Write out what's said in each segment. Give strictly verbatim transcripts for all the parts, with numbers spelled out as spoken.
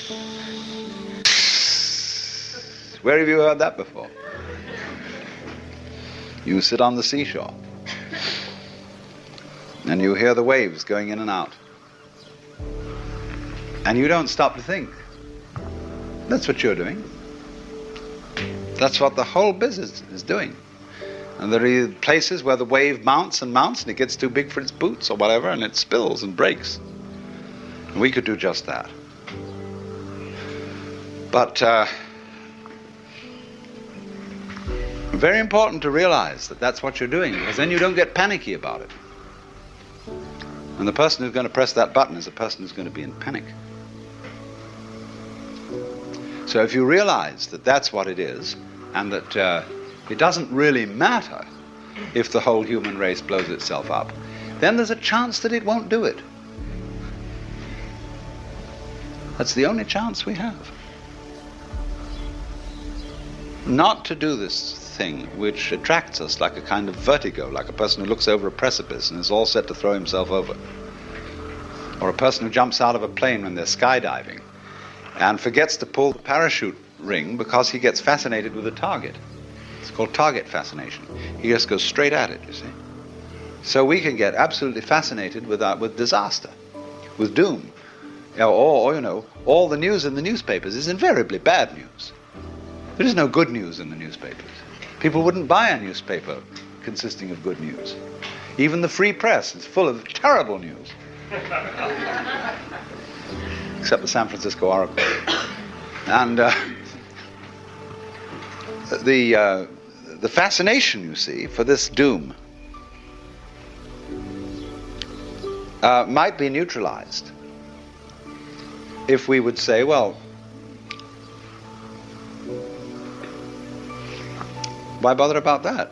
Where have you heard that before? You sit on the seashore and you hear the waves going in and out. And you don't stop to think. That's what you're doing. That's what the whole business is doing. And there are places where the wave mounts and mounts and it gets too big for its boots or whatever and it spills and breaks. And we could do just that. But uh, very important to realize that that's what you're doing, because then you don't get panicky about it. And the person who's going to press that button is a person who's going to be in panic. So if you realize that that's what it is, and that uh, it doesn't really matter if the whole human race blows itself up, then there's a chance that it won't do it. That's the only chance we have. Not to do this thing which attracts us like a kind of vertigo, like a person who looks over a precipice and is all set to throw himself over. Or a person who jumps out of a plane when they're skydiving and forgets to pull the parachute ring because he gets fascinated with a target. It's called target fascination. He just goes straight at it, you see. So we can get absolutely fascinated with, uh, with disaster, with doom. Or, or, you know, all the news in the newspapers is invariably bad news. There is no good news in the newspapers. People wouldn't buy a newspaper consisting of good news. Even the free press is full of terrible news. Except the San Francisco Oracle. And uh, the uh, the fascination, you see, for this doom uh, might be neutralized if we would say, well, why bother about that?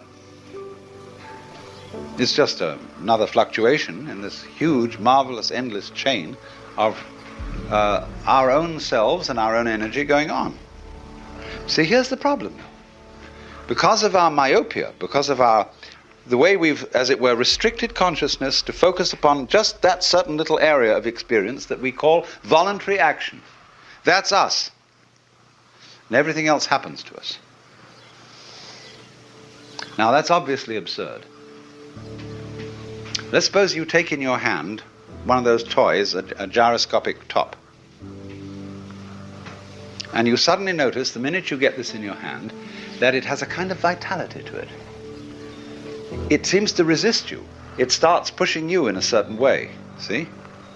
It's just a, another fluctuation in this huge, marvelous, endless chain of uh, our own selves and our own energy going on. See, here's the problem. Because of our myopia, because of our the way we've, as it were, restricted consciousness to focus upon just that certain little area of experience that we call voluntary action. That's us. And everything else happens to us. Now, that's obviously absurd. Let's suppose you take in your hand one of those toys, a, a gyroscopic top. And you suddenly notice, the minute you get this in your hand, that it has a kind of vitality to it. It seems to resist you. It starts pushing you in a certain way, see?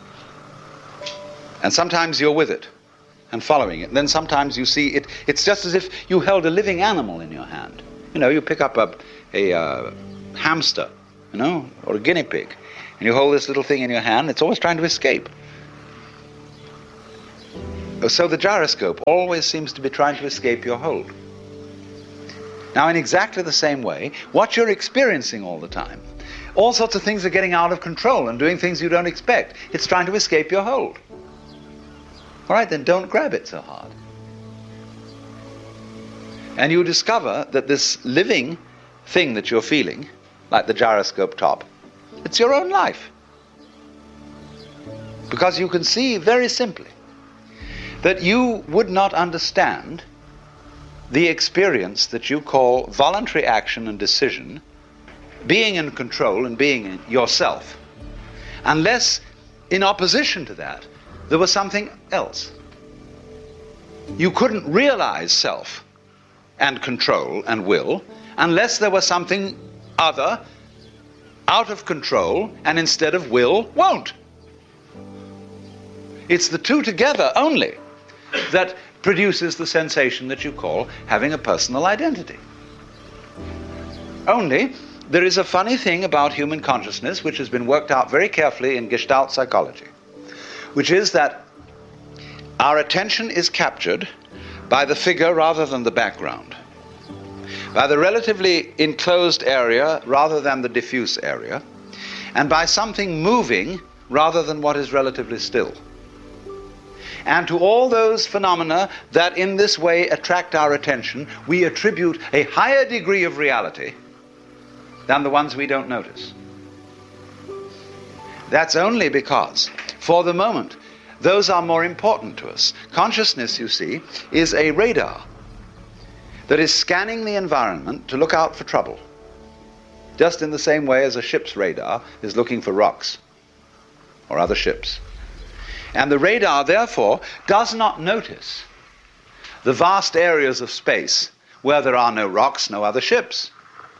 And sometimes you're with it and following it. And then sometimes you see it, it's just as if you held a living animal in your hand. You know, you pick up a, a uh, hamster, you know, or a guinea pig, and you hold this little thing in your hand, it's always trying to escape. So the gyroscope always seems to be trying to escape your hold. Now, in exactly the same way, what you're experiencing all the time, all sorts of things are getting out of control and doing things you don't expect. It's trying to escape your hold. All right, then don't grab it so hard. And you discover that this living thing that you're feeling, like the gyroscope top, it's your own life. Because you can see very simply that you would not understand the experience that you call voluntary action and decision, being in control and being in yourself, unless in opposition to that there was something else. You couldn't realize self and control and will unless there was something other, out of control, and instead of will, won't. It's the two together only that produces the sensation that you call having a personal identity. Only, there is a funny thing about human consciousness which has been worked out very carefully in Gestalt psychology, which is that our attention is captured by the figure rather than the background, by the relatively enclosed area rather than the diffuse area, and by something moving rather than what is relatively still. And to all those phenomena that in this way attract our attention, we attribute a higher degree of reality than the ones we don't notice. That's only because, for the moment, those are more important to us. Consciousness, you see, is a radar that is scanning the environment to look out for trouble, just in the same way as a ship's radar is looking for rocks or other ships. And the radar, therefore, does not notice the vast areas of space where there are no rocks, no other ships.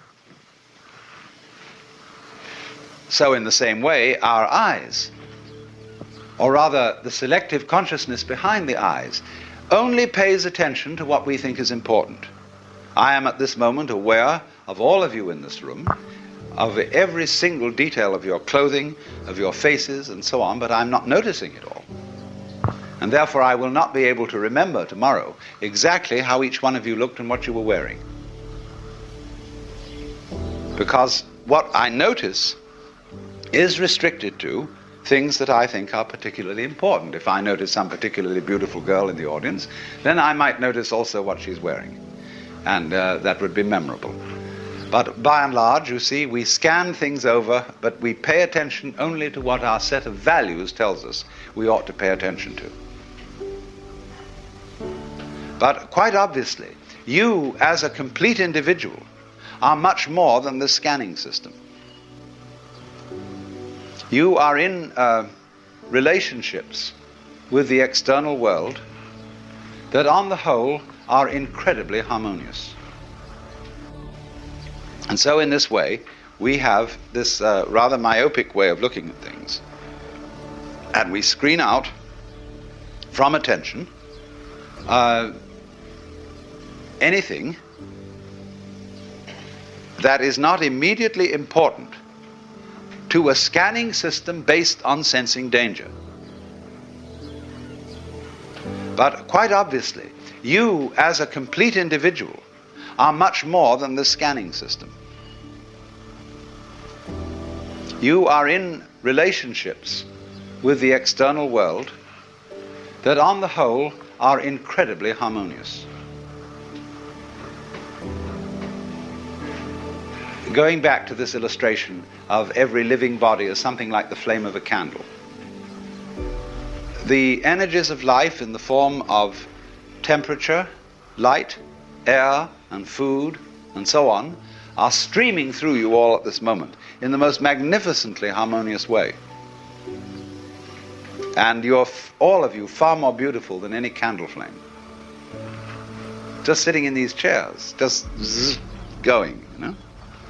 So in the same way, our eyes, or rather the selective consciousness behind the eyes, only pays attention to what we think is important. I am at this moment aware of all of you in this room, of every single detail of your clothing, of your faces, and so on, but I'm not noticing it all. And therefore I will not be able to remember tomorrow exactly how each one of you looked and what you were wearing. Because what I notice is restricted to things that I think are particularly important. If I notice some particularly beautiful girl in the audience, then I might notice also what she's wearing. And uh, that would be memorable. But by and large, you see, we scan things over, but we pay attention only to what our set of values tells us we ought to pay attention to. But quite obviously, you as a complete individual are much more than the scanning system. You are in uh, relationships with the external world that on the whole are incredibly harmonious. And so in this way, we have this uh, rather myopic way of looking at things. And we screen out from attention uh, anything that is not immediately important to a scanning system based on sensing danger. But quite obviously, you as a complete individual are much more than the scanning system. You are in relationships with the external world that on the whole are incredibly harmonious. Going back to this illustration of every living body as something like the flame of a candle, the energies of life in the form of temperature, light, air, and food, and so on, are streaming through you all at this moment in the most magnificently harmonious way. And you're, all of you, far more beautiful than any candle flame. Just sitting in these chairs, just zzz, going, you know?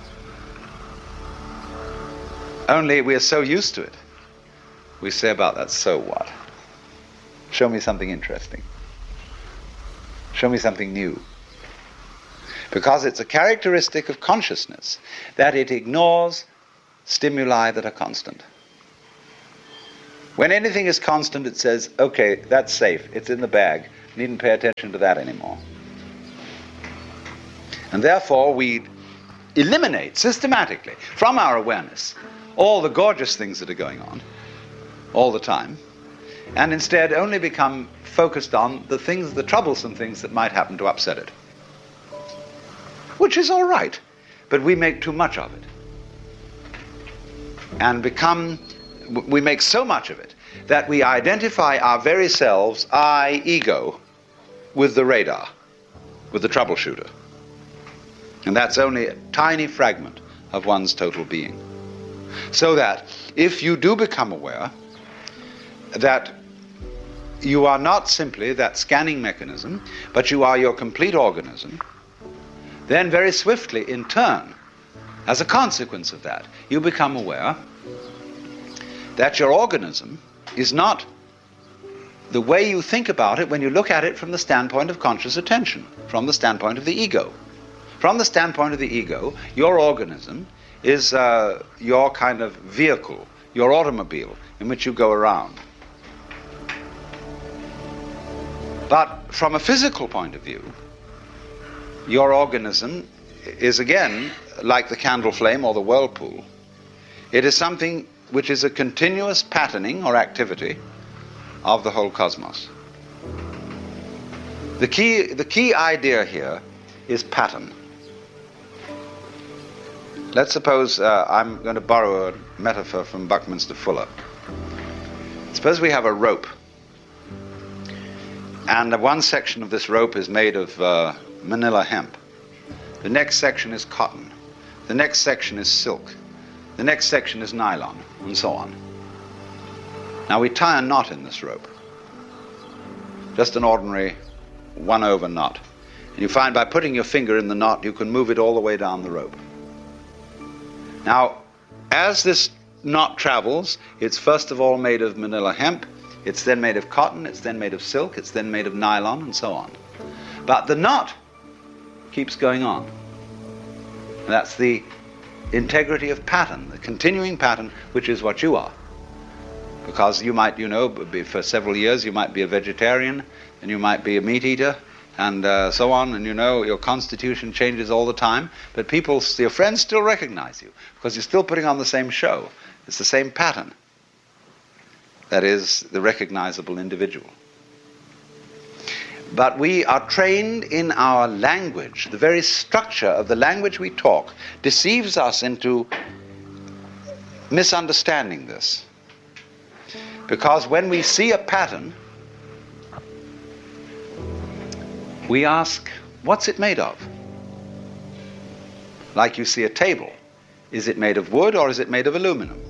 Only we are so used to it. We say about that, so what? Show me something interesting. Show me something new. Because it's a characteristic of consciousness that it ignores stimuli that are constant. When anything is constant, it says, okay, that's safe, it's in the bag, needn't pay attention to that anymore. And therefore we eliminate systematically from our awareness all the gorgeous things that are going on all the time, and instead only become focused on the things, the troublesome things that might happen to upset it. Which is all right, but we make too much of it. And become, we make so much of it that we identify our very selves, I, ego, with the radar, with the troubleshooter. And that's only a tiny fragment of one's total being. So that if you do become aware that you are not simply that scanning mechanism, but you are your complete organism, then very swiftly, in turn, as a consequence of that, you become aware that your organism is not the way you think about it when you look at it from the standpoint of conscious attention, from the standpoint of the ego. From the standpoint of the ego, your organism is uh, your kind of vehicle, your automobile in which you go around. But from a physical point of view, your organism is again like the candle flame or the whirlpool. It is something which is a continuous patterning or activity of the whole cosmos. The key, the key idea here is pattern. Let's suppose uh, I'm going to borrow a metaphor from Buckminster Fuller. Suppose we have a rope And one section of this rope is made of uh, manila hemp. The next section is cotton. The next section is silk. The next section is nylon, and so on. Now we tie a knot in this rope. Just an ordinary one-over knot. And you find by putting your finger in the knot, you can move it all the way down the rope. Now, as this knot travels, it's first of all made of manila hemp, it's then made of cotton, it's then made of silk, it's then made of nylon, and so on. But the knot keeps going on. And that's the integrity of pattern, the continuing pattern, which is what you are. Because you might, you know, be, for several years you might be a vegetarian, and you might be a meat eater, and uh, so on, and you know your constitution changes all the time, but people, your friends still recognize you, because you're still putting on the same show. It's the same pattern. That is the recognizable individual. But we are trained in our language. The very structure of the language we talk deceives us into misunderstanding this. Because when we see a pattern, we ask, what's it made of? Like you see a table. Is it made of wood or is it made of aluminum?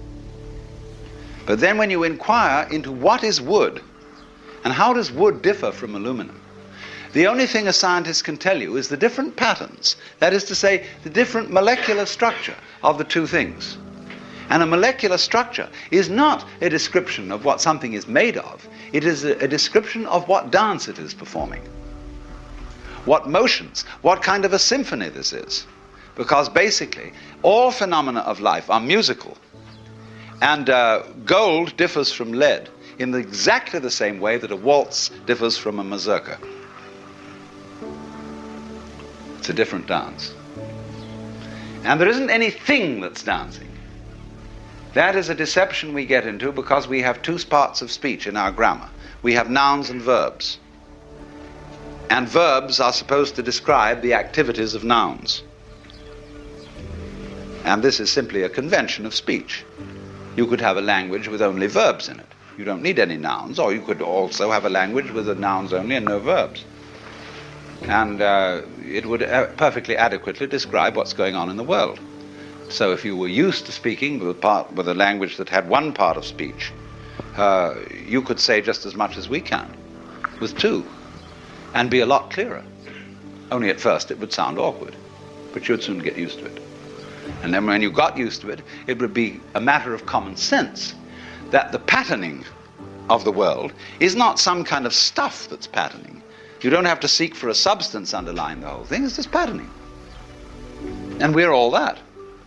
But then when you inquire into what is wood, and how does wood differ from aluminum, the only thing a scientist can tell you is the different patterns, that is to say, the different molecular structure of the two things. And a molecular structure is not a description of what something is made of, it is a, a description of what dance it is performing. What motions, what kind of a symphony this is. Because basically, all phenomena of life are musical. And uh, gold differs from lead in the, exactly the same way that a waltz differs from a mazurka. It's a different dance. And there isn't anything that's dancing. That is a deception we get into because we have two parts of speech in our grammar. We have nouns and verbs. And verbs are supposed to describe the activities of nouns. And this is simply a convention of speech. You could have a language with only verbs in it. You don't need any nouns, or you could also have a language with the nouns only and no verbs. And uh, it would uh, perfectly adequately describe what's going on in the world. So if you were used to speaking with a, part, with a language that had one part of speech, uh, you could say just as much as we can, with two, and be a lot clearer. Only at first it would sound awkward, but you'd soon get used to it. And then when you got used to it, it would be a matter of common sense that the patterning of the world is not some kind of stuff that's patterning. You don't have to seek for a substance underlying the whole thing, it's just patterning. And we're all that.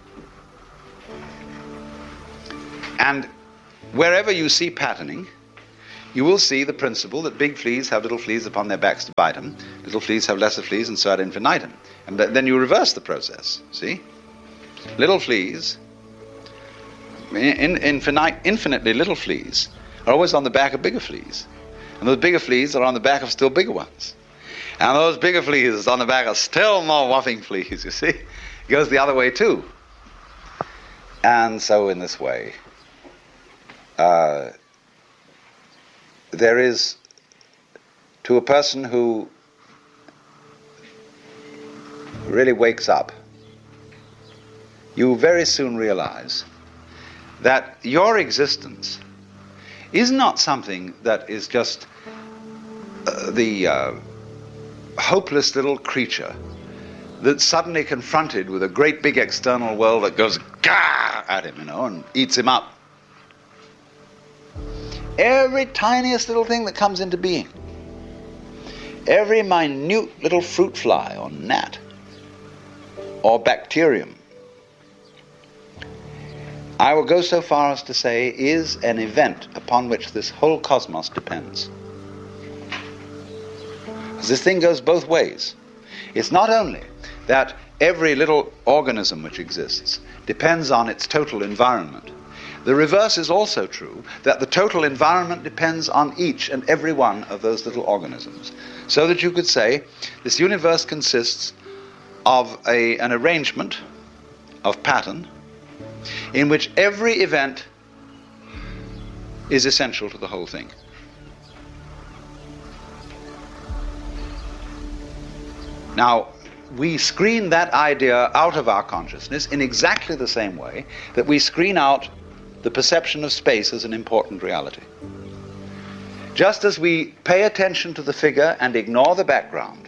And wherever you see patterning, you will see the principle that big fleas have little fleas upon their backs to bite them, little fleas have lesser fleas, and so ad infinitum. And then you reverse the process, see? Little fleas, in, infinite, infinitely little fleas, are always on the back of bigger fleas. And those bigger fleas are on the back of still bigger ones. And those bigger fleas are on the back of still more whopping fleas, you see? It goes the other way too. And so in this way, uh, there is, to a person who really wakes up, you very soon realize that your existence is not something that is just uh, the uh, hopeless little creature that's suddenly confronted with a great big external world that goes gah at him, you know, and eats him up. Every tiniest little thing that comes into being, every minute little fruit fly or gnat or bacterium, I will go so far as to say is an event upon which this whole cosmos depends. This thing goes both ways. It's not only that every little organism which exists depends on its total environment. The reverse is also true, that the total environment depends on each and every one of those little organisms. So that you could say this universe consists of a, an arrangement of pattern in which every event is essential to the whole thing. Now, we screen that idea out of our consciousness in exactly the same way that we screen out the perception of space as an important reality. Just as we pay attention to the figure and ignore the background,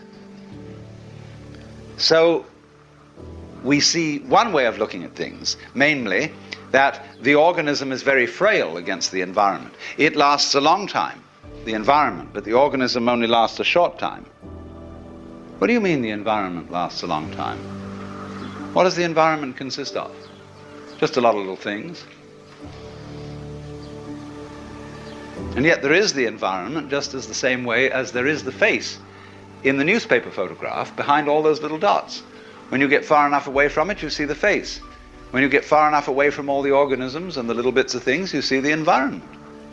so we see one way of looking at things, namely that the organism is very frail against the environment. It lasts a long time, the environment, but the organism only lasts a short time. What do you mean the environment lasts a long time? What does the environment consist of? Just a lot of little things. And yet there is the environment just as the same way as there is the face in the newspaper photograph behind all those little dots. When you get far enough away from it, you see the face. When you get far enough away from all the organisms and the little bits of things, you see the environment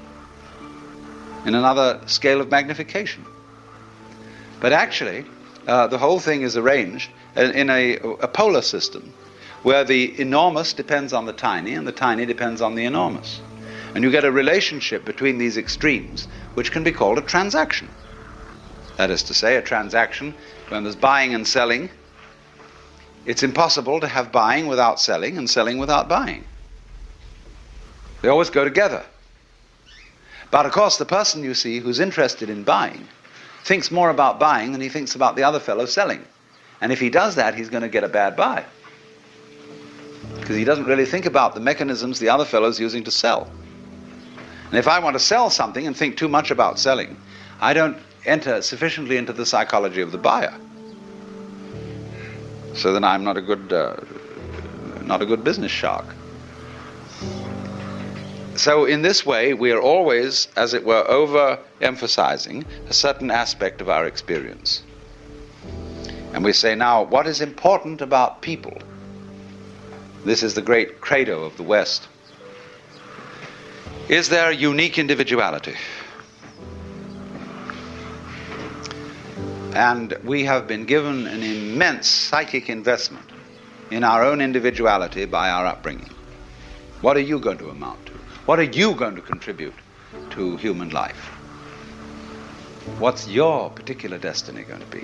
in another scale of magnification. But actually, uh, the whole thing is arranged in, in a, a polar system where the enormous depends on the tiny and the tiny depends on the enormous. And you get a relationship between these extremes which can be called a transaction. That is to say, a transaction when there's buying and selling. It's impossible to have buying without selling and selling without buying. They always go together. But of course, the person you see who's interested in buying thinks more about buying than he thinks about the other fellow selling. And if he does that, he's going to get a bad buy. Because he doesn't really think about the mechanisms the other fellow's using to sell. And if I want to sell something and think too much about selling, I don't enter sufficiently into the psychology of the buyer. So then I'm not a good, uh, not a good business shark. So in this way, we are always, as it were, over-emphasizing a certain aspect of our experience. And we say, now, what is important about people? This is the great credo of the West. Is there unique individuality? And we have been given an immense psychic investment in our own individuality by our upbringing. What are you going to amount to? What are you going to contribute to human life? What's your particular destiny going to be?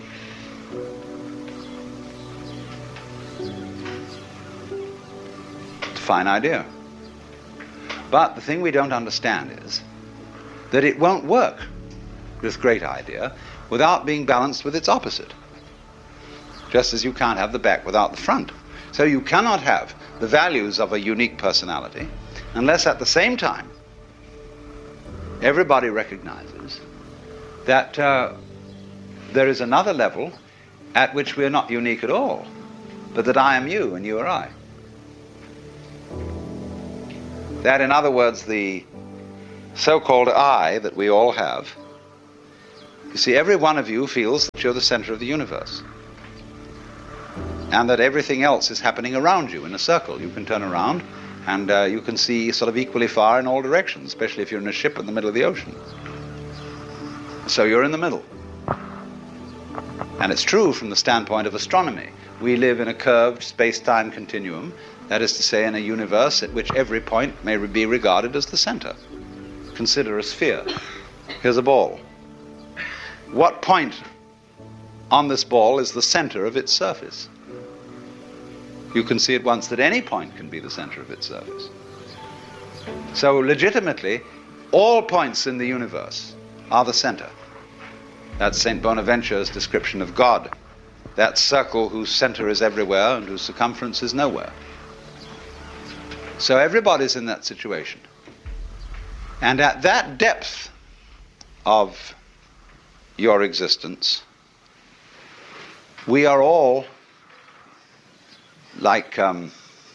It's a fine idea. But the thing we don't understand is that it won't work, this great idea, without being balanced with its opposite. Just as you can't have the back without the front. So you cannot have the values of a unique personality unless at the same time everybody recognizes that uh, there is another level at which we are not unique at all, but that I am you and you are I. That, in other words, the so-called I that we all have, you see, every one of you feels that you're the center of the universe and that everything else is happening around you in a circle. You can turn around and uh, you can see sort of equally far in all directions, especially if you're in a ship in the middle of the ocean. So you're in the middle. And it's true from the standpoint of astronomy. We live in a curved space-time continuum, that is to say, in a universe at which every point may be regarded as the center. Consider a sphere. Here's a ball. What point on this ball is the center of its surface? You can see at once that any point can be the center of its surface. So legitimately, all points in the universe are the center. That's Saint Bonaventure's description of God, that circle whose center is everywhere and whose circumference is nowhere. So everybody's in that situation. And at that depth of your existence, we are all like um,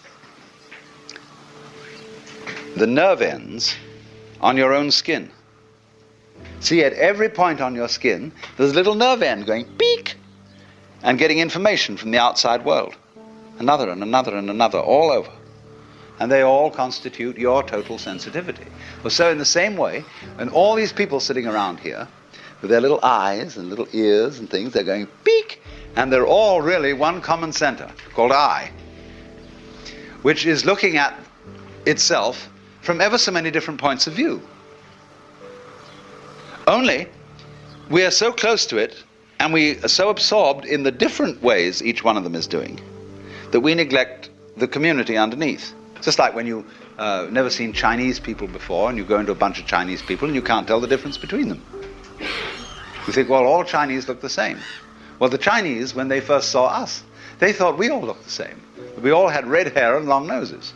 the nerve ends on your own skin. See, at every point on your skin, there's a little nerve end going beep and getting information from the outside world. Another and another and another, all over. And they all constitute your total sensitivity. Well, so in the same way, and all these people sitting around here, with their little eyes and little ears and things, they're going peek, and they're all really one common center, called I, which is looking at itself from ever so many different points of view. Only, we are so close to it And we are so absorbed in the different ways each one of them is doing that we neglect the community underneath. Just like when you uh, never seen Chinese people before and you go into a bunch of Chinese people and you can't tell the difference between them. You think, well, all Chinese look the same. Well, the Chinese, when they first saw us, they thought we all looked the same. We all had red hair and long noses.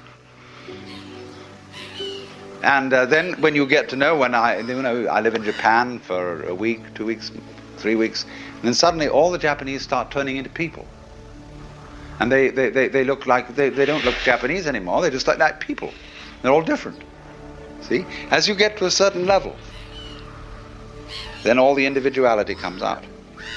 And uh, then when you get to know, when I, you know, I live in Japan for a week, two weeks, three weeks, and then suddenly all the Japanese start turning into people. And they, they, they, they look like, they, they don't look Japanese anymore, they just look like people. They're all different. See? As you get to a certain level, then all the individuality comes out.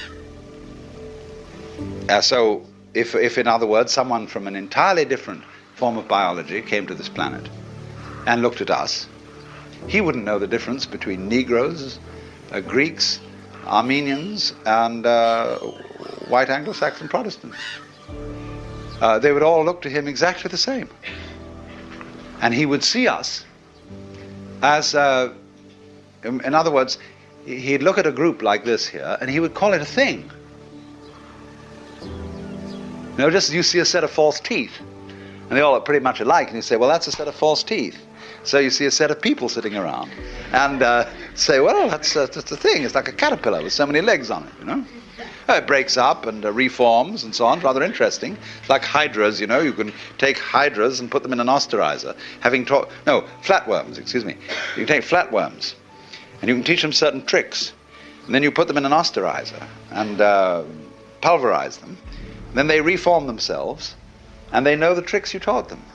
Uh, so, if, if in other words, someone from an entirely different form of biology came to this planet and looked at us, he wouldn't know the difference between Negroes, uh, Greeks, Armenians, and uh, white Anglo-Saxon Protestants. Uh, they would all look to him exactly the same. And he would see us as, uh, in, in other words, he'd look at a group like this here, and he would call it a thing. You know, just as you see a set of false teeth, and they all look pretty much alike, and you say, well, that's a set of false teeth. So you see a set of people sitting around, and uh, say, well, that's, uh, that's a thing. It's like a caterpillar with so many legs on it, you know. Uh, it breaks up and uh, reforms and so on. Rather interesting. It's like hydras, you know. You can take hydras and put them in an osterizer. Having taught, no, flatworms, excuse me. You can take flatworms, and you can teach them certain tricks. And then you put them in an osterizer and uh, pulverize them. And then they reform themselves, and they know the tricks you taught them.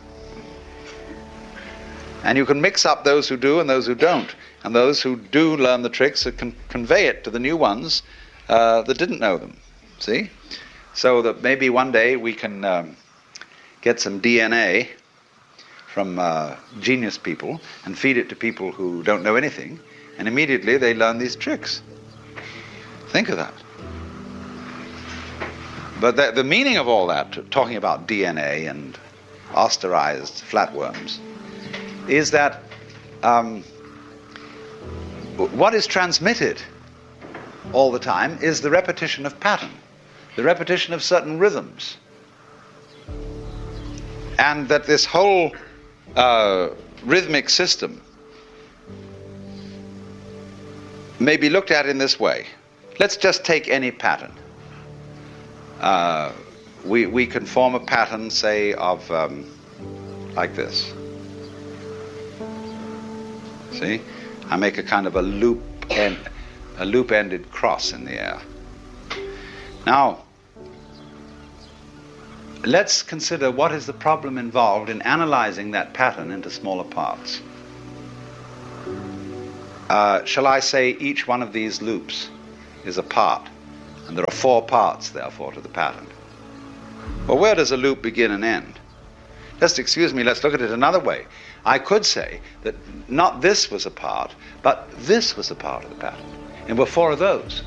And you can mix up those who do and those who don't. And those who do learn the tricks can convey it to the new ones uh, that didn't know them. See? So that maybe one day we can um, get some D N A from uh, genius people and feed it to people who don't know anything, and immediately they learn these tricks. Think of that. But the, the meaning of all that, talking about D N A and osterized flatworms, is that um, what is transmitted all the time is the repetition of pattern, the repetition of certain rhythms. And that this whole uh, rhythmic system may be looked at in this way. Let's just take any pattern. Uh, we, we can form a pattern, say, of um, like this. See? I make a kind of a loop end, a loop-ended cross in the air. Now, let's consider what is the problem involved in analyzing that pattern into smaller parts. Uh, shall I say each one of these loops is a part, and there are four parts, therefore, to the pattern. Well, where does a loop begin and end? Just excuse me, let's look at it another way. I could say that not this was a part, but this was a part of the pattern. And were four of those.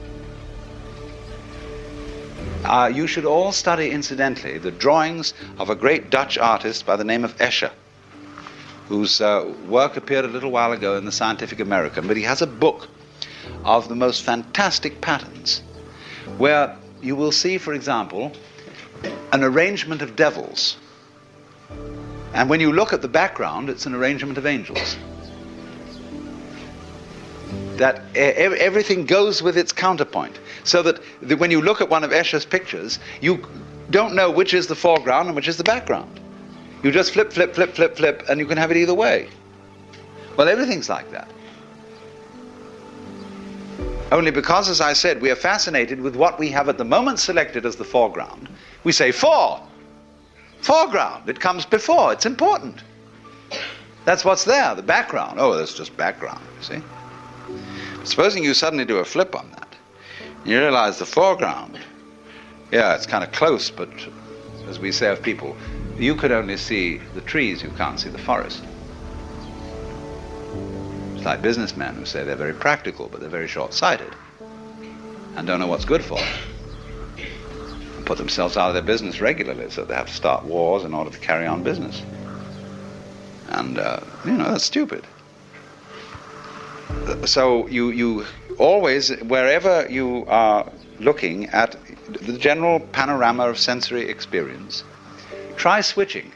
Uh, you should all study, incidentally, the drawings of a great Dutch artist by the name of Escher, whose uh, work appeared a little while ago in the Scientific American, but he has a book of the most fantastic patterns, where you will see, for example, an arrangement of devils. And when you look at the background, it's an arrangement of angels. That everything goes with its counterpoint. So that when you look at one of Escher's pictures, you don't know which is the foreground and which is the background. You just flip, flip, flip, flip, flip, and you can have it either way. Well, everything's like that. Only because, as I said, we are fascinated with what we have at the moment selected as the foreground, we say fore. Foreground. It comes before. It's important. That's what's there, the background. Oh, that's just background, you see. Supposing you suddenly do a flip on that, you realize the foreground, yeah, it's kind of close, but as we say of people, you could only see the trees, you can't see the forest. It's like businessmen who say they're very practical, but they're very short-sighted and don't know what's good for them. And put themselves out of their business regularly, so they have to start wars in order to carry on business. And, uh, you know, that's stupid. So you, you always, wherever you are looking at the general panorama of sensory experience, try switching.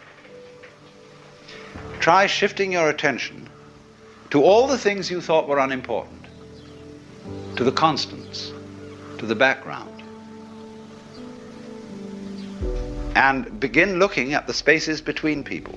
Try shifting your attention to all the things you thought were unimportant, to the constants, to the background. And begin looking at the spaces between people.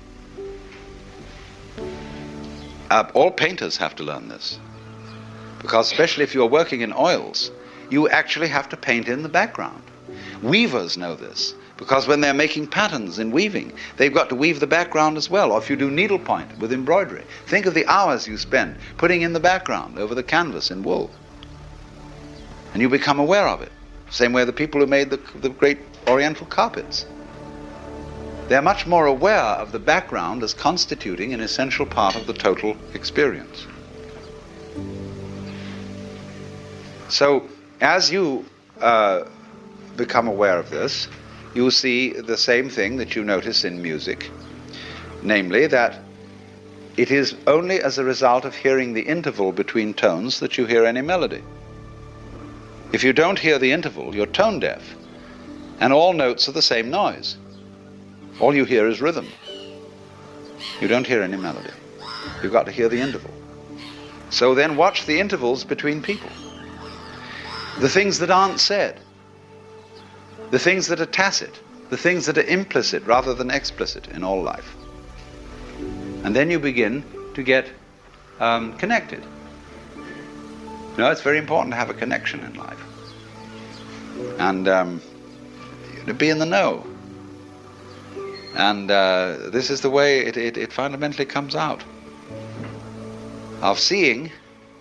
Uh, all painters have to learn this, because especially if you're working in oils, you actually have to paint in the background. Weavers know this, because when they're making patterns in weaving, they've got to weave the background as well. Or if you do needlepoint with embroidery, think of the hours you spend putting in the background over the canvas in wool. And you become aware of it. Same way the people who made the, the great Oriental carpets. They're much more aware of the background as constituting an essential part of the total experience. So, as you uh, become aware of this, you see the same thing that you notice in music, namely that it is only as a result of hearing the interval between tones that you hear any melody. If you don't hear the interval, you're tone deaf, and all notes are the same noise. All you hear is rhythm. You don't hear any melody. You've got to hear the interval. So then watch the intervals between people. The things that aren't said. The things that are tacit. The things that are implicit rather than explicit in all life. And then you begin to get um, connected. You know, it's very important to have a connection in life. And um, to be in the know. And uh, this is the way it, it, it fundamentally comes out. Of seeing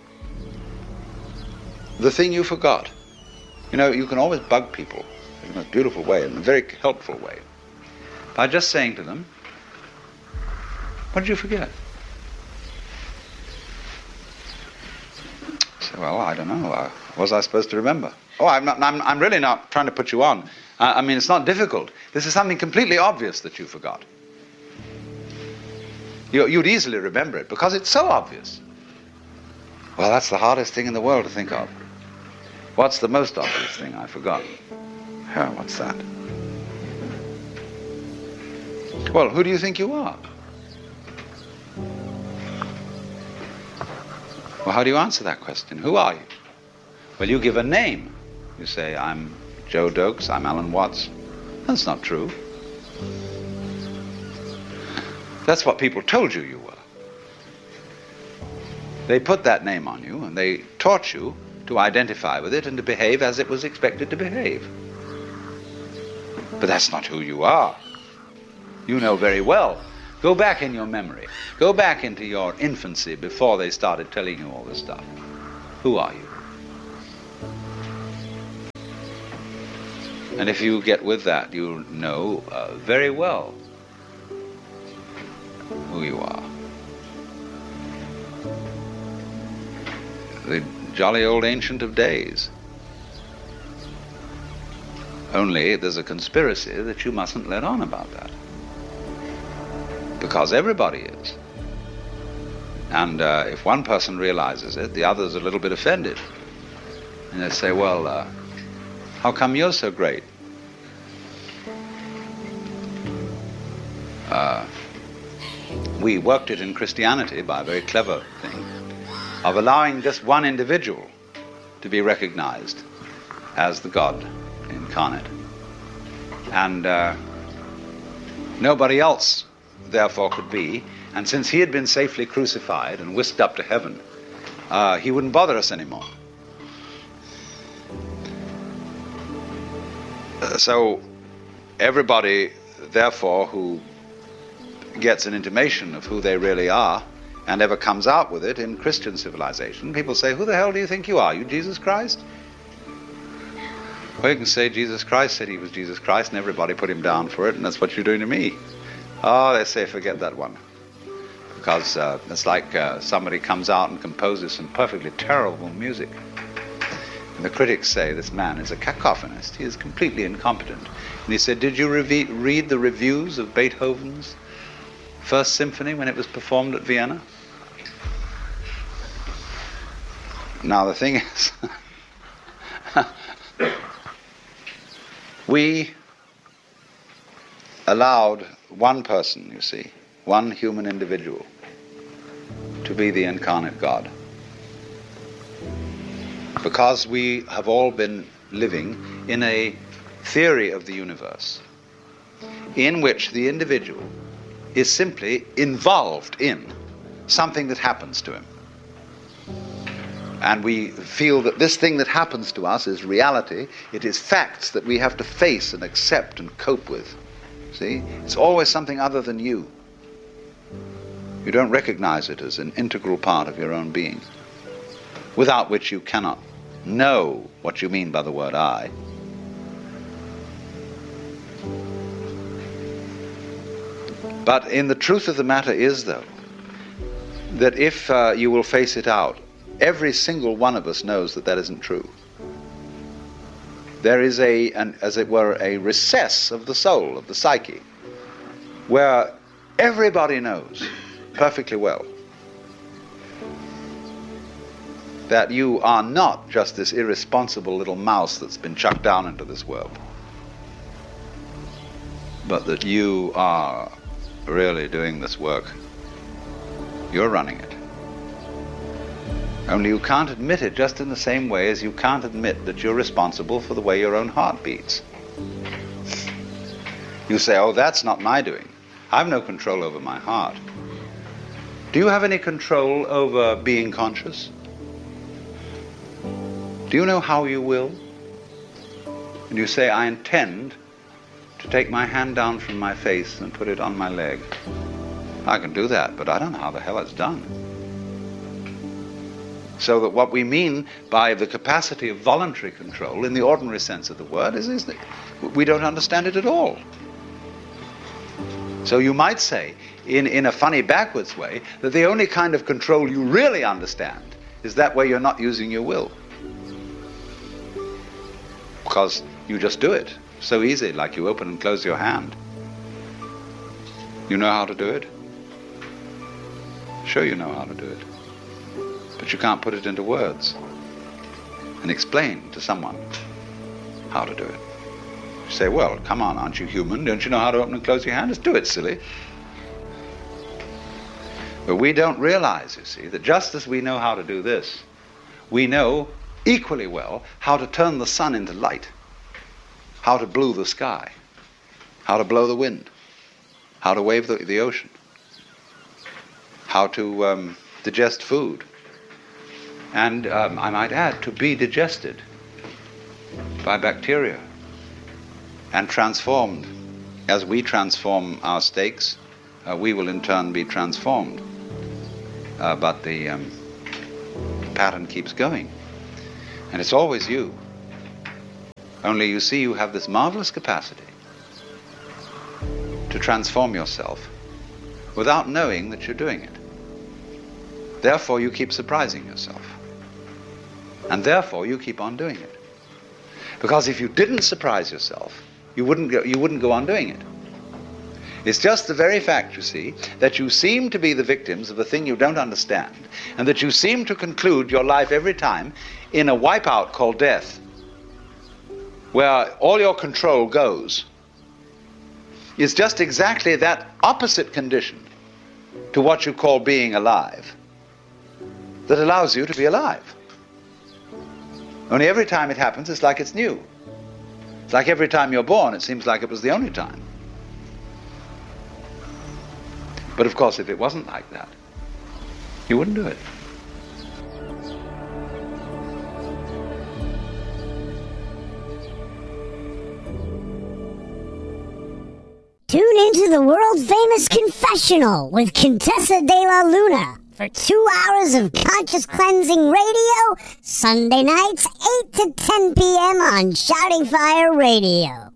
the thing you forgot. You know, you can always bug people in a beautiful way, in a very helpful way, by just saying to them, what did you forget? So, well, I don't know. Uh, what was I supposed to remember? Oh, I'm not. I'm, I'm really not trying to put you on. Uh, I mean, it's not difficult. This is something completely obvious that you forgot. You, you'd easily remember it because it's so obvious. Well, that's the hardest thing in the world to think of. What's the most obvious thing I forgot? Yeah, what's that? Well, who do you think you are? Well, how do you answer that question? Who are you? Well, you give a name. You say, I'm Joe Dokes, I'm Alan Watts. That's not true. That's what people told you you were. They put that name on you, and they taught you to identify with it and to behave as it was expected to behave. But that's not who you are. You know very well. Go back in your memory. Go back into your infancy before they started telling you all this stuff. Who are you? And if you get with that, you know uh, very well who you are. The jolly old Ancient of Days. Only there's a conspiracy that you mustn't let on about that. Because everybody is. And uh, if one person realizes it, the other's a little bit offended. And they say, well, uh, how come you're so great? Uh, we worked it in Christianity by a very clever thing of allowing just one individual to be recognized as the God incarnate. And uh, nobody else, therefore, could be. And since he had been safely crucified and whisked up to heaven, uh, he wouldn't bother us anymore. Uh, so everybody, therefore, who gets an intimation of who they really are and ever comes out with it in Christian civilization, people say, who the hell do you think you are? You Jesus Christ? Well, you can say Jesus Christ said he was Jesus Christ and everybody put him down for it, and that's what you're doing to me. Oh, they say, forget that one. Because uh, it's like uh, somebody comes out and composes some perfectly terrible music. And the critics say this man is a cacophonist. He is completely incompetent. And he said, did you re- read the reviews of Beethoven's First Symphony when it was performed at Vienna? Now the thing is, We allowed one person, you see, one human individual, to be the incarnate God. Because we have all been living in a theory of the universe in which the individual is simply involved in something that happens to him. And we feel that this thing that happens to us is reality. It is facts that we have to face and accept and cope with. See? It's always something other than you. You don't recognize it as an integral part of your own being, without which you cannot know what you mean by the word I. But in the truth of the matter is, though, that if uh, you will face it out, every single one of us knows that that isn't true. There is a, an, as it were, a recess of the soul, of the psyche, where everybody knows perfectly well that you are not just this irresponsible little mouse that's been chucked down into this world, but that you are really doing this work. You're running it. Only you can't admit it just in the same way as you can't admit that you're responsible for the way your own heart beats. You say, oh, that's not my doing. I've no control over my heart. Do you have any control over being conscious? Do you know how you will? And you say, I intend to take my hand down from my face and put it on my leg. I can do that, but I don't know how the hell it's done. So that what we mean by the capacity of voluntary control in the ordinary sense of the word is, is that we don't understand it at all. So you might say, in, in a funny backwards way, that the only kind of control you really understand is that where you're not using your will. Because you just do it so easy, like you open and close your hand. You know how to do it? Sure you know how to do it. But you can't put it into words and explain to someone how to do it. You say, well, come on, aren't you human? Don't you know how to open and close your hand? Just do it, silly. But we don't realize, you see, that just as we know how to do this, we know equally well how to turn the sun into light, how to blue the sky, how to blow the wind, how to wave the, the ocean, how to um, digest food, and um, I might add, to be digested by bacteria and transformed. As we transform our steaks, uh, we will in turn be transformed. Uh, but the um, pattern keeps going. And it's always you. Only you see you have this marvelous capacity to transform yourself without knowing that you're doing it. Therefore you keep surprising yourself. And therefore you keep on doing it. Because if you didn't surprise yourself, you wouldn't go, you wouldn't go on doing it. It's just the very fact, you see, that you seem to be the victims of a thing you don't understand, and that you seem to conclude your life every time in a wipeout called death, where all your control goes, is just exactly that opposite condition to what you call being alive that allows you to be alive. Only every time it happens, it's like it's new. It's like every time you're born, it seems like it was the only time. But of course, if it wasn't like that, you wouldn't do it. Tune into the world-famous Confessional with Contessa de la Luna for two hours of conscious cleansing radio, Sunday nights, eight to ten p.m. on Shouting Fire Radio.